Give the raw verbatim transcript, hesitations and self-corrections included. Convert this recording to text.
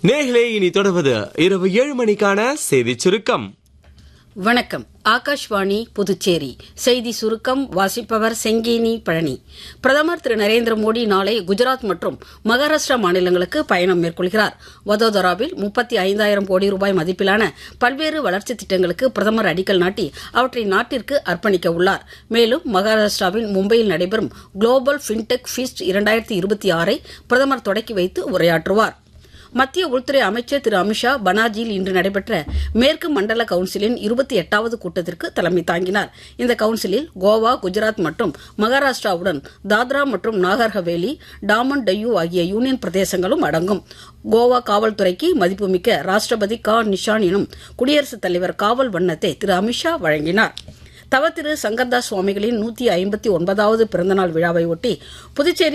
நேர்களே, இனி தொடர்வது இரவு ஏழு மணிக்கான செய்தி சுருக்கம். வணக்கம். ஆகாஷ்வாணி புதுச்சேரி செய்தி சுருக்கம் வாசிப்பவர் செங்கேனி பழனி. பிரதமர் திரு நரேந்திர மோடி நாளை குஜராத் மற்றும் மகாராஷ்டிரா மாநிலங்களுக்கு பயணம் மேற்கொள்கிறார். வதோதராவில் முப்பத்தி ஐந்தாயிரம் கோடி ரூபாய் மதிப்பிலான பல்வேறு வளர்ச்சித் திட்டங்களுக்கு பிரதமர் அடிக்கல் நாட்டி அவற்றை நாட்டிற்கு அர்ப்பணிக்க உள்ளார். மேலும் மகாராஷ்டிராவின் மும்பையில் நடைபெறும் குளோபல் பின்டெக் ஃபீஸ்ட் இரண்டாயிரத்தி இருபத்தி ஆறை பிரதமர் தொடக்கி வைத்து உரையாற்றுவார். மத்திய உள்துறை அமைச்சர் திரு அமித்ஷா பனாஜியில் இன்று நடைபெற்ற மேற்கு மண்டல கவுன்சிலின் இருபத்தி எட்டாவது கூட்டத்திற்கு தலைமை தாங்கினார். இந்த கவுன்சிலில் கோவா, குஜராத் மற்றும் மகாராஷ்டிராவுடன் தாத்ரா மற்றும் நாகர் ஹவேலி, டாமன் டையூ ஆகிய யூனியன் பிரதேசங்களும் அடங்கும். கோவா காவல்துறைக்கு மதிப்புமிக்க ராஷ்டிரபதி கா நிஷான் எனும் குடியரசுத் தலைவர் காவல் வண்ணத்தை திரு அமித்ஷா வழங்கினார். தவத்திரு சங்கர்தாஸ் சுவாமிகளின் நூத்தி ஐம்பத்தி ஒன்பதாவது பிறந்தநாள் விழாவையொட்டி புதுச்சேரி